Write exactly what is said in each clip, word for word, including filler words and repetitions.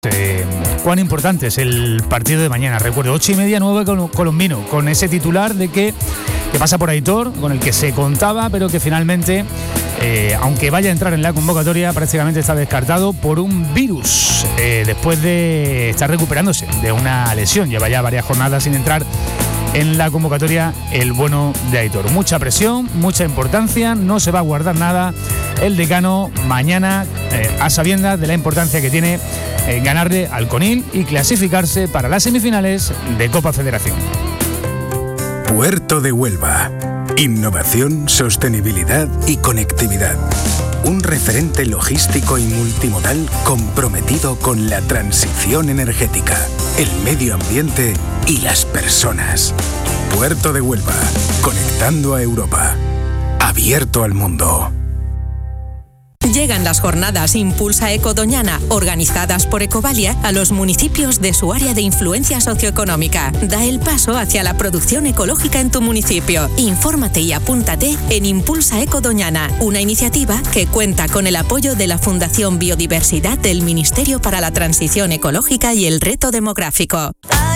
Eh, cuán importante es el partido de mañana. Recuerdo, ocho y media, nueve Colombino, con ese titular de que, que pasa por Aitor, con el que se contaba, pero que finalmente, eh, aunque vaya a entrar en la convocatoria, prácticamente está descartado por un virus, eh, después de estar recuperándose de una lesión. Lleva ya varias jornadas sin entrar en la convocatoria el bueno de Aitor. Mucha presión, mucha importancia, no se va a guardar nada el decano mañana, eh, a sabiendas de la importancia que tiene eh, ganarle al Conil y clasificarse para las semifinales de Copa Federación. Puerto de Huelva. Innovación, sostenibilidad y conectividad. Un referente logístico y multimodal comprometido con la transición energética, el medio ambiente y las personas. Puerto de Huelva, conectando a Europa. Abierto al mundo. Llegan las jornadas Impulsa Eco Doñana, organizadas por Ecovalia, a los municipios de su área de influencia socioeconómica. Da el paso hacia la producción ecológica en tu municipio. Infórmate y apúntate en Impulsa Eco Doñana, una iniciativa que cuenta con el apoyo de la Fundación Biodiversidad del Ministerio para la Transición Ecológica y el Reto Demográfico.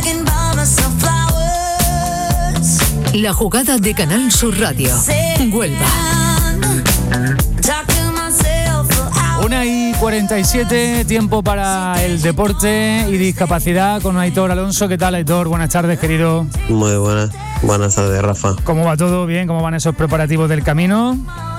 La jugada de Canal Sur Radio. Huelva. Una y cuarenta y siete, tiempo para el deporte y discapacidad con Aitor Alonso. ¿Qué tal, Aitor? Buenas tardes, querido. Muy buenas, buenas tardes, Rafa. ¿Cómo va todo? ¿Bien? ¿Cómo van esos preparativos del camino?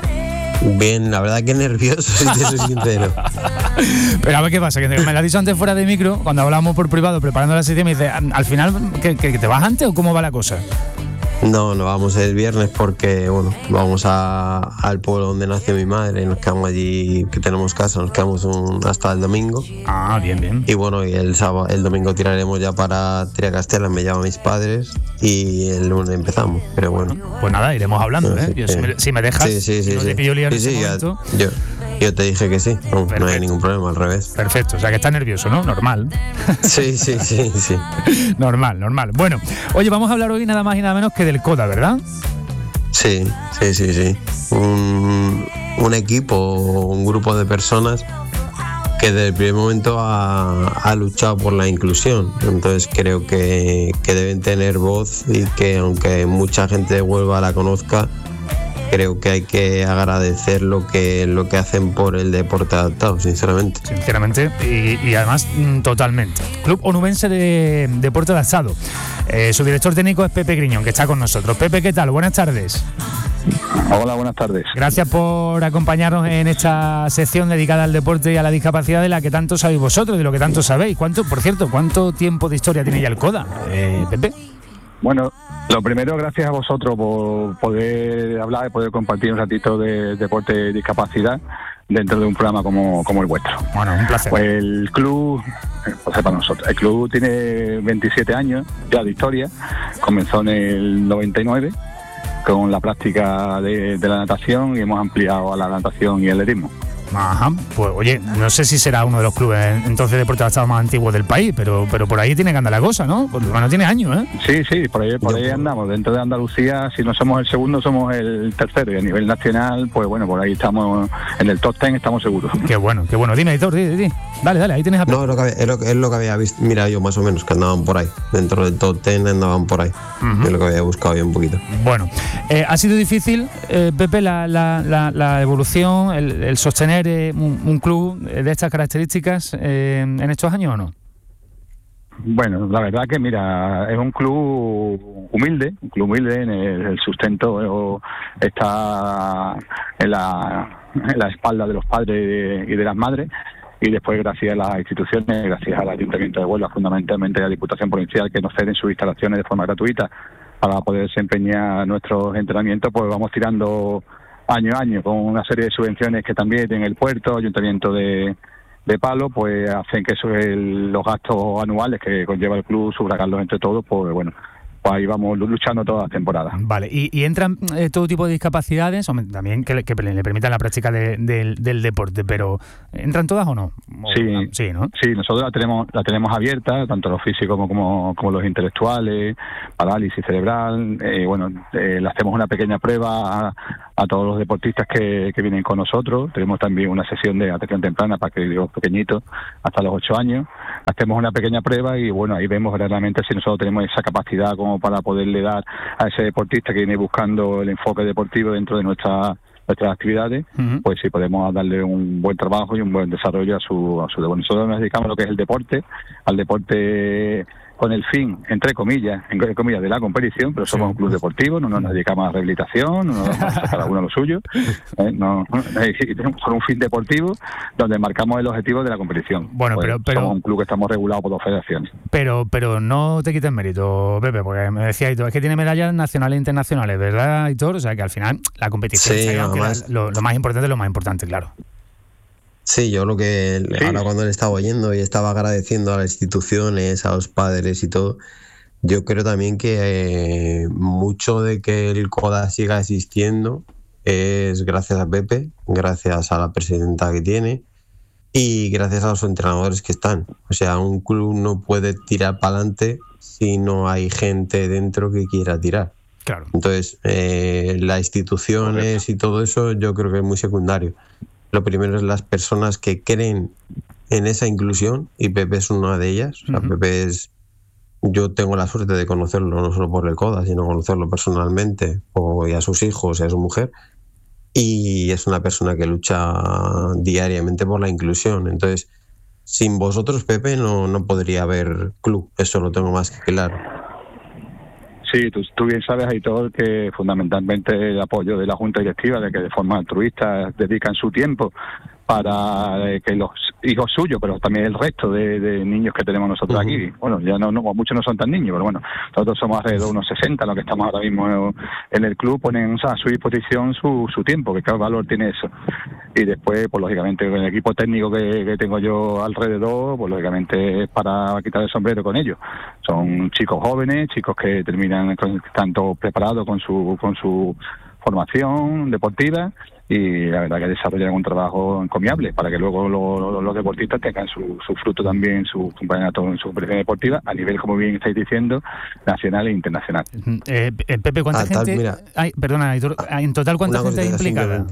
Bien, la verdad que nervioso, si te soy sincero. Pero a ver qué pasa, que me lo has dicho antes fuera de micro, cuando hablábamos por privado preparando la sesión, me dice, al final, ¿que, que te vas antes o cómo va la cosa? No, no vamos el viernes porque, bueno, vamos a, al pueblo donde nació mi madre y nos quedamos allí, que tenemos casa, nos quedamos un, hasta el domingo. Ah, bien, bien. Y bueno, y el sábado, el domingo tiraremos ya para Triacastela, me llaman mis padres y el lunes empezamos, pero bueno. Pues nada, iremos hablando, ¿eh? Yo, si, me, si me dejas, sí, sí, sí, no sí. te pillo liar sí, en sí, ese ya, momento. Yo, yo te dije que sí, no, no hay ningún problema, al revés. Perfecto, o sea que estás nervioso, ¿no? Normal. Sí, sí, sí, sí. Normal, normal. Bueno, oye, vamos a hablar hoy nada más y nada menos que del CODA, ¿verdad? Sí, sí, sí, sí. Un, un equipo, un grupo de personas que desde el primer momento ha, ha luchado por la inclusión. Entonces creo que, que deben tener voz y que aunque mucha gente de Huelva la conozca, creo que hay que agradecer lo que lo que hacen por el deporte adaptado, sinceramente. Sinceramente, y, y además totalmente. Club Onubense de Deporte Adaptado. Eh, su director técnico es Pepe Griñón, que está con nosotros. Pepe, ¿qué tal? Buenas tardes. Hola, buenas tardes. Gracias por acompañarnos en esta sección dedicada al deporte y a la discapacidad, de la que tanto sabéis vosotros, de lo que tanto sabéis. ¿Cuánto, por cierto, cuánto tiempo de historia tiene ya el CODA, eh, Pepe? Bueno, lo primero, gracias a vosotros por poder hablar y poder compartir un ratito de deporte y discapacidad dentro de un programa como, como el vuestro. Bueno, un placer. Pues el club, pues para nosotros, el club tiene veintisiete años ya de historia, comenzó en el noventa y nueve con la práctica de, de la natación y hemos ampliado a la natación y el atletismo. Ajá, pues oye, no sé si será uno de los clubes entonces de deporte adaptado más antiguos del país, pero pero por ahí tiene que andar la cosa, ¿no? Por lo menos tiene años, ¿eh? Sí, sí, por ahí, por ahí andamos. Dentro de Andalucía, si no somos el segundo, somos el tercero. Y a nivel nacional, pues bueno, por ahí estamos en el top ten, estamos seguros. Qué bueno, qué bueno. Dime, Aitor, di, di. Dale, dale, ahí tienes a... No, es lo, que había, es, lo, es lo que había visto, mira yo más o menos, que andaban por ahí. Dentro del top ten andaban por ahí. Uh-huh. Es lo que había buscado yo un poquito. Bueno, eh, ¿ha sido difícil, eh, Pepe, la, la, la, la evolución, el, el sostener eh, un, un club de estas características eh, en estos años o no? Bueno, la verdad que mira, es un club humilde, un club humilde, en el, el sustento está en la, en la espalda de los padres y de las madres, y después gracias a las instituciones, gracias al Ayuntamiento de Huelva, fundamentalmente a la Diputación Provincial, que nos ceden sus instalaciones de forma gratuita para poder desempeñar nuestros entrenamientos, pues vamos tirando año a año con una serie de subvenciones que también tiene el puerto, Ayuntamiento de de Palo, pues hacen que eso el, los gastos anuales que conlleva el club, sufragarlos entre todos, pues bueno, pues ahí vamos luchando todas las temporadas. Vale, y, y entran eh, todo tipo de discapacidades, hombre, también que, que le permitan la práctica de, de, del deporte, pero ¿entran todas o no? O, sí, sí, ¿no? Sí, nosotros la tenemos la tenemos abierta, tanto los físicos como, como, como los intelectuales, parálisis cerebral, eh, bueno, eh, le hacemos una pequeña prueba a, a todos los deportistas que, que vienen con nosotros, tenemos también una sesión de atención temprana para que los pequeñitos, hasta los ocho años, hacemos una pequeña prueba y bueno, ahí vemos realmente si nosotros tenemos esa capacidad como para poderle dar a ese deportista que viene buscando el enfoque deportivo dentro de nuestra nuestras actividades, uh-huh. pues sí podemos darle un buen trabajo y un buen desarrollo a su a su deporte. Nosotros nos dedicamos a lo que es el deporte, al deporte con el fin, entre comillas, entre comillas, de la competición, pero somos sí. un club deportivo, no nos dedicamos a rehabilitación, no nos dedicamos a cada uno a lo suyo, eh, no, tenemos solo un fin deportivo donde marcamos el objetivo de la competición. Bueno, pues pero, pero somos un club que estamos regulados por dos federaciones. Pero pero no te quites mérito, Pepe, porque me decía Aitor, es que tiene medallas nacionales e internacionales, ¿verdad, Aitor? O sea que al final la competición sí, es más... lo, lo más importante es lo más importante, claro. Sí, yo lo que sí. ahora cuando le estaba oyendo y estaba agradeciendo a las instituciones, a los padres y todo, yo creo también que eh, mucho de que el CODA siga existiendo es gracias a Pepe, gracias a la presidenta que tiene y gracias a los entrenadores que están. O sea, un club no puede tirar para adelante si no hay gente dentro que quiera tirar. Claro. Entonces, eh, las instituciones y todo eso yo creo que es muy secundario. Lo primero es las personas que creen en esa inclusión y Pepe es una de ellas. O sea, uh-huh. Pepe es... Yo tengo la suerte de conocerlo no solo por el CODA, sino conocerlo personalmente, o y a sus hijos y a su mujer. Y es una persona que lucha diariamente por la inclusión. Entonces, sin vosotros, Pepe, no, no podría haber club. Eso lo tengo más que claro. Sí, tú, tú bien sabes, Aitor, que fundamentalmente el apoyo de la Junta Directiva, de que de forma altruista dedican su tiempo para eh, que los hijos suyos, pero también el resto de, de niños que tenemos nosotros uh-huh. aquí, bueno, ya no, no muchos no son tan niños, pero bueno, nosotros somos alrededor de unos sesenta, los que estamos ahora mismo en el club, ponen o sea, a su disposición su, su tiempo, que cada valor tiene eso. Y después, pues lógicamente, con el equipo técnico que, que tengo yo alrededor, pues lógicamente es para quitar el sombrero con ellos. Son chicos jóvenes, chicos que terminan tanto preparados con su con su formación deportiva y la verdad que desarrollan un trabajo encomiable para que luego lo, lo, los deportistas tengan su, su fruto también, su campeonato en su competición deportiva a nivel, como bien estáis diciendo, nacional e internacional. Eh, eh, Pepe, ¿cuánta ah, gente? Tal, mira, ay, perdona, en total, ¿cuánta gente hay implicada?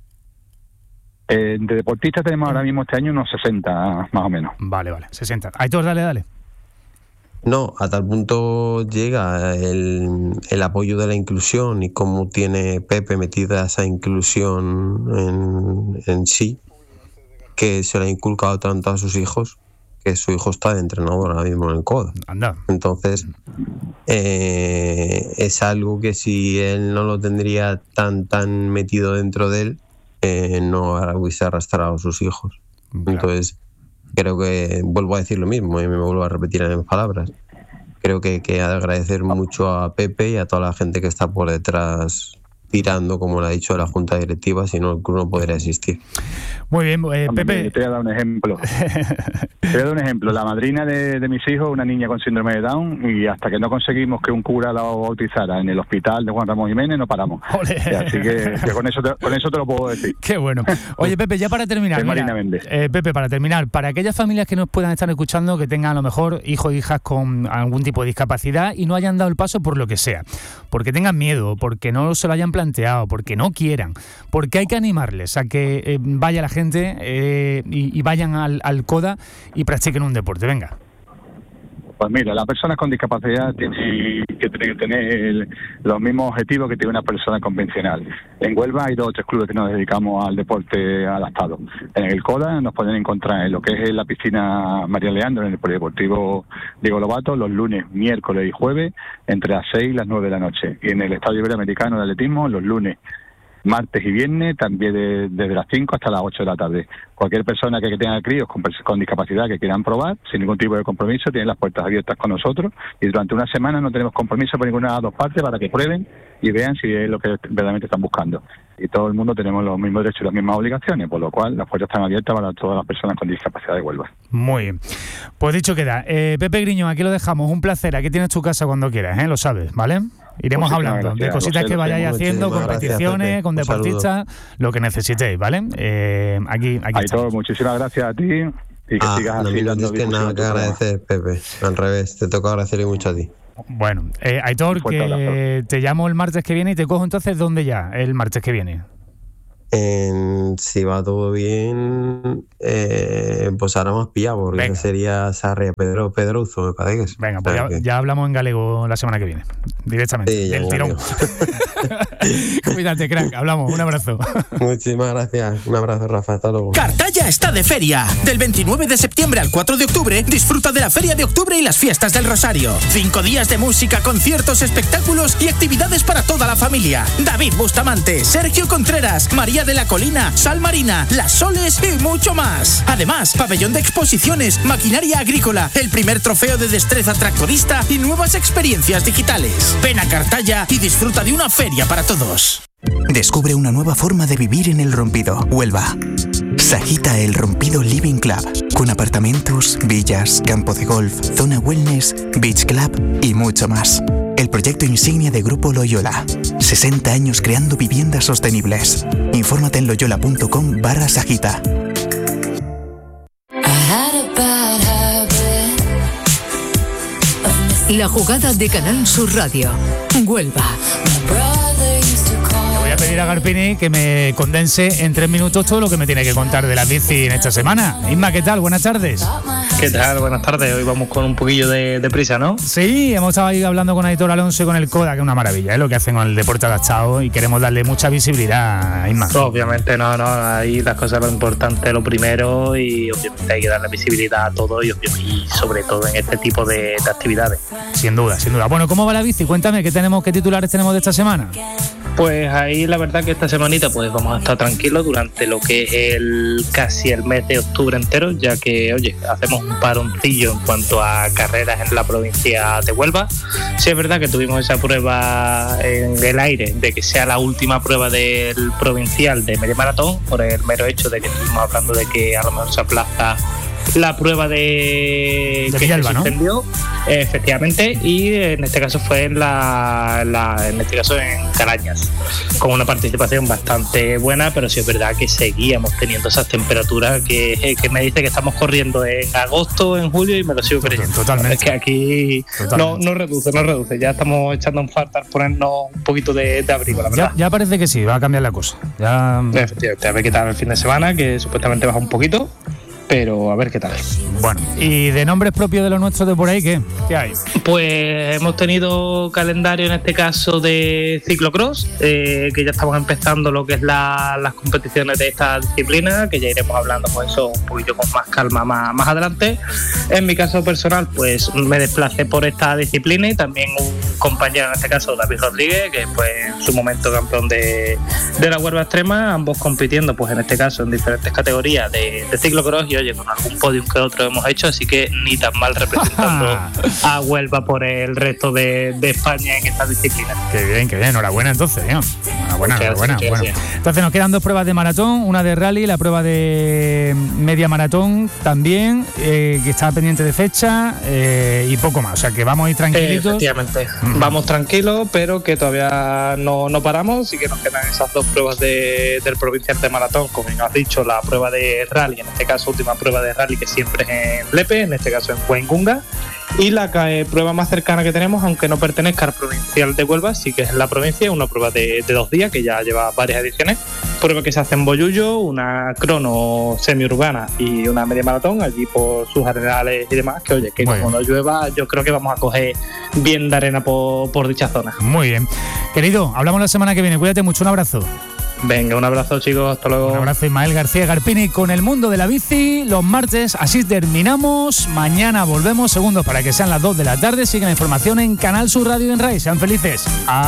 Eh, de deportistas tenemos ahora mismo este año unos sesenta, más o menos. Vale, vale, sesenta. Aitor, dale, dale. No, a tal punto llega el, el apoyo de la inclusión y cómo tiene Pepe metida esa inclusión en, en sí, que se le ha inculcado tanto a sus hijos, que su hijo está de entrenador ahora mismo en el CODA. Anda. Entonces, eh, es algo que si él no lo tendría tan, tan metido dentro de él, eh, no hubiese arrastrado a sus hijos. Claro. Entonces, creo que, vuelvo a decir lo mismo y me vuelvo a repetir en mis palabras, creo que, que agradecer mucho a Pepe y a toda la gente que está por detrás tirando, como lo ha dicho la Junta Directiva, si no el club no podría existir. Muy bien, eh, Pepe. Te voy a dar un ejemplo. Te voy a dar un ejemplo. La madrina de, de mis hijos, una niña con síndrome de Down, y hasta que no conseguimos que un cura la bautizara en el hospital de Juan Ramón Jiménez, no paramos. Así que, que con eso te, con eso te lo puedo decir. Qué bueno. Oye, Pepe, ya para terminar. Mira, Marina Méndez. Eh, Pepe, para terminar, para aquellas familias que nos puedan estar escuchando, que tengan a lo mejor hijos e hijas con algún tipo de discapacidad y no hayan dado el paso por lo que sea, porque tengan miedo, porque no se lo hayan planteado, porque no quieran, porque hay que animarles a que eh, vaya la gente eh, y, y vayan al, al CODA y practiquen un deporte. Venga. Pues mira, las personas con discapacidad tienen que tener los mismos objetivos que tiene una persona convencional. En Huelva hay dos o tres clubes que nos dedicamos al deporte adaptado. En el CODA nos pueden encontrar en lo que es la piscina María Leandro, en el polideportivo Diego Lobato, los lunes, miércoles y jueves, entre las seis y las nueve de la noche. Y en el Estadio Iberoamericano de Atletismo, los lunes, martes y viernes, también de, desde las cinco hasta las ocho de la tarde. cualquier persona que, que tenga críos con, con discapacidad que quieran probar, sin ningún tipo de compromiso, tienen las puertas abiertas con nosotros, y durante una semana no tenemos compromiso por ninguna de las dos partes para que prueben y vean si es lo que verdaderamente están buscando. Y todo el mundo tenemos los mismos derechos y las mismas obligaciones, por lo cual las puertas están abiertas para todas las personas con discapacidad de Huelva. Muy bien. Pues dicho queda. Eh, Pepe Griñón, aquí lo dejamos. Un placer. Aquí tienes tu casa cuando quieras, ¿eh? Lo sabes, ¿vale? Iremos Pues sí, hablando gracias, de cositas sé, que vayáis sé. haciendo, Muchísimas competiciones, gracias, con Pepe. Un deportistas, lo que necesitéis, ¿vale? Eh, aquí, aquí Ahí todo, muchísimas gracias a ti y que Ah, sigas no, así no dando tienes que nada difusión a que tu programa. agradecer, Pepe. Al revés, te toca agradecerle mucho a ti. Bueno, eh, Aitor, Un fuerte que te llamo el martes que viene y te cojo entonces, ¿dónde ya? El martes que viene. En, si va todo bien, eh, pues ahora más pillado, porque Venga. sería Sarria Pedro Pedrouzo, me parece que es. Venga, O pues sea ya, que- ya hablamos en galego la semana que viene, directamente, Sí, ya del me tirón. Cuídate, crack, hablamos, un abrazo. Muchísimas gracias. Un abrazo, Rafa. Hasta luego. Cartaya está de feria. Del veintinueve de septiembre al cuatro de octubre, disfruta de la Feria de Octubre y las Fiestas del Rosario. Cinco días de música, conciertos, espectáculos y actividades para toda la familia. David Bustamante, Sergio Contreras, María de la Colina, Sal Marina, Las Soles y mucho más. Además, pabellón de exposiciones, maquinaria agrícola, el primer trofeo de destreza tractorista y nuevas experiencias digitales. Ven a Cartaya y disfruta de una feria para todos. Descubre una nueva forma de vivir en El Rompido, Huelva. Sajita El Rompido Living Club, con apartamentos, villas, campo de golf, zona wellness, beach club y mucho más. El proyecto insignia de Grupo Loyola. sesenta años creando viviendas sostenibles. Infórmate en loyola.com barra Sajita. La jugada de Canal Sur Radio. Huelva. Le voy a pedir a Garpini que me condense en tres minutos todo lo que me tiene que contar de la bici en esta semana. Isma, ¿qué tal? Buenas tardes. ¿Qué tal? Buenas tardes. Hoy vamos con un poquillo de, de prisa, ¿no? Sí, hemos estado ahí hablando con Aitor Alonso y con el CODA, que es una maravilla, ¿eh? Lo que hacen con el deporte adaptado, y queremos darle mucha visibilidad a Isma. Obviamente no, no, ahí las cosas lo importante, lo primero, y obviamente hay que darle visibilidad a todo y, y sobre todo en este tipo de, de actividades. Sin duda, sin duda. Bueno, ¿cómo va la bici? Cuéntame, ¿qué tenemos, qué titulares tenemos de esta semana? Pues ahí la verdad que esta semanita pues vamos a estar tranquilos durante lo que es el casi el mes de octubre entero, ya que, oye, hacemos un paroncillo en cuanto a carreras en la provincia de Huelva. Sí es verdad que tuvimos esa prueba en el aire de que sea la última prueba del provincial de media maratón, por el mero hecho de que estuvimos hablando de que a lo mejor se aplaza la prueba de, de que Villalba, se suspendió, ¿no? Efectivamente, y en este caso fue en la, la en este caso en Carañas, con una participación bastante buena, pero sí es verdad que seguíamos teniendo esas temperaturas que, que me dice que estamos corriendo en agosto, en julio, y me lo sigo creyendo. Totalmente. Es que aquí no, no reduce, no reduce, ya estamos echando en falta ponernos un poquito de, de abrigo, la verdad. Ya, ya parece que sí, va a cambiar la cosa. Ya... Efectivamente, a ver qué tal el fin de semana, que supuestamente baja un poquito, pero a ver qué tal. Bueno, ¿y de nombres propios de los nuestros de por ahí qué? ¿Qué hay? Pues hemos tenido calendario en este caso de ciclocross, eh, que ya estamos empezando lo que es la, las competiciones de esta disciplina, que ya iremos hablando pues eso un poquito con más calma más, más adelante. En mi caso personal, pues me desplacé por esta disciplina y también un compañero, en este caso David Rodríguez, que fue en su momento campeón de, de la Huelva Extrema, ambos compitiendo pues en este caso en diferentes categorías de, de ciclocross, y oye, con algún podium que otro hemos hecho, así que ni tan mal representando a Huelva por el resto de, de España en esta disciplina. Qué bien, qué bien, enhorabuena entonces, ¿no? Enhorabuena, Muchas enhorabuena. gracias, Bueno. Entonces nos quedan dos pruebas de maratón, una de rally, la prueba de media maratón también, eh, que está pendiente de fecha, eh, y poco más, o sea que vamos a ir tranquilitos. Eh, efectivamente, mm. vamos tranquilos, pero que todavía no, no paramos, y que nos quedan esas dos pruebas de, del provincial de maratón, como bien has dicho, la prueba de rally, en este caso última prueba de rally que siempre es en Lepe, en este caso en Huengunga, y la eh, prueba más cercana que tenemos, aunque no pertenezca al provincial de Huelva, sí que es en la provincia, una prueba de, de dos días que ya lleva varias ediciones, prueba que se hace en Bollullo, una crono semiurbana y una media maratón allí por sus arenales y demás, que oye, que Muy como bien. no llueva yo creo que vamos a coger bien de arena por, por dicha zona. Muy bien. Querido, hablamos la semana que viene, cuídate mucho, un abrazo. Venga, un abrazo chicos, hasta luego. Un abrazo, Ismael García Garpini, con el mundo de la bici los martes. Así terminamos. Mañana volvemos, segundos para que sean las dos de la tarde. Sigue la información en Canal Sur Radio y en RAI. Sean felices.